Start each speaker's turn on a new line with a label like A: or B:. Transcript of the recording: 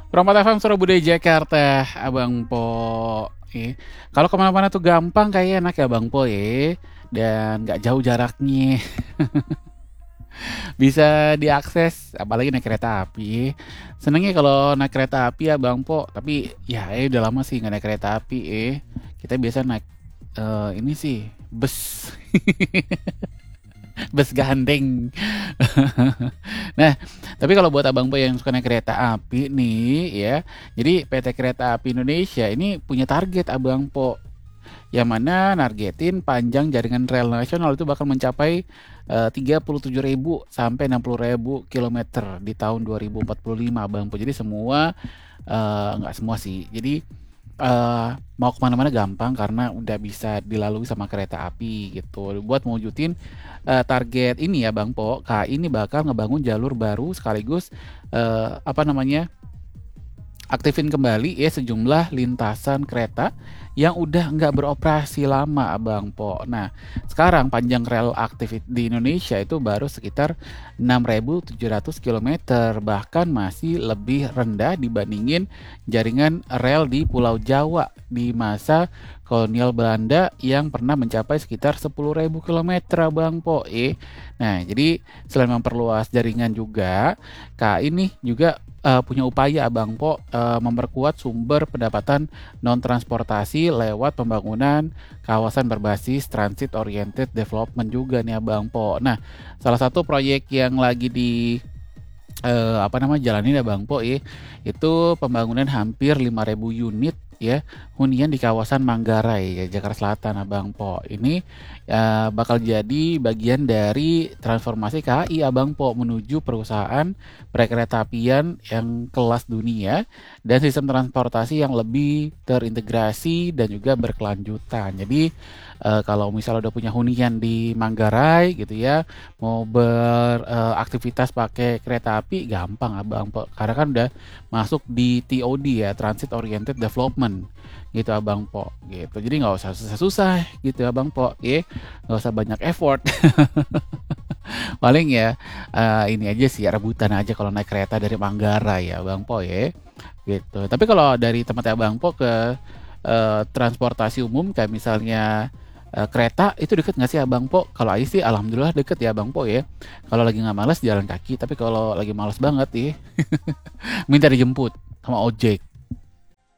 A: Permata FM Surabaya Jakarta, Abang Po. Kalau kemana-mana tuh gampang kayak enak ya Bang Po dan nggak jauh jaraknya, bisa diakses. Apalagi naik kereta api. Senengnya kalau naik kereta api ya Bang Po. Tapi ya udah lama sih nggak naik kereta api. Kita biasa naik ini sih bus, bus gandeng. Nah, tapi kalau buat Abang Boy yang suka naik kereta api nih ya, jadi PT Kereta Api Indonesia ini punya target Abang Po, yang mana nargetin panjang jaringan rel nasional itu bakal mencapai 37.000 sampai 60.000 kilometer di tahun 2045 Abang Po. Jadi semua nggak semua sih. Jadi mau kemana-mana gampang karena udah bisa dilalui sama kereta api gitu. Buat mewujudin target ini ya Bang Po, KAI ini bakal ngebangun jalur baru sekaligus apa namanya, aktifin kembali ya sejumlah lintasan kereta yang udah nggak beroperasi lama Abang Po. Nah, sekarang panjang rel aktif di Indonesia itu baru sekitar 6.700 kilometer, bahkan masih lebih rendah dibandingin jaringan rel di Pulau Jawa di masa kolonial Belanda yang pernah mencapai sekitar 10.000 kilometer Abang Po. Nah, jadi selain memperluas jaringan juga, KAI ini juga punya upaya Abang Po memperkuat sumber pendapatan non transportasi lewat pembangunan kawasan berbasis transit oriented development juga nih Abang Po. Nah, salah satu proyek yang lagi di apa namanya jalanin ya Bang Po itu pembangunan hampir 5.000 unit ya hunian di kawasan Manggarai ya, Jakarta Selatan Abang Po. Ini bakal jadi bagian dari transformasi KAI Abang Po menuju perusahaan perkeretaapian yang kelas dunia dan sistem transportasi yang lebih terintegrasi dan juga berkelanjutan. Jadi kalau misalnya udah punya hunian di Manggarai gitu ya, mau beraktivitas pakai kereta api gampang Abang Po, karena kan udah masuk di TOD ya, Transit Oriented Development gitu Abang Po gitu. Jadi nggak usah susah-susah gitu Abang Po nggak usah banyak effort. Paling ya ini aja sih rebutan aja kalau naik kereta dari Manggarai ya Abang Po gitu. Tapi kalau dari tempat Abang Po ke transportasi umum kayak misalnya kereta itu deket nggak sih Abang Po? Kalau Ais sih alhamdulillah deket ya Abang Po Kalau lagi nggak males jalan kaki, tapi kalau lagi males banget minta dijemput sama ojek